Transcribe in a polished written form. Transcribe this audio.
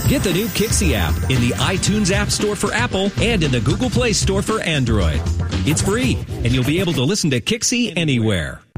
Get the new Kixie app in the iTunes App Store for Apple and in the Google Play Store for Android. It's free, and you'll be able to listen to Kixie anywhere.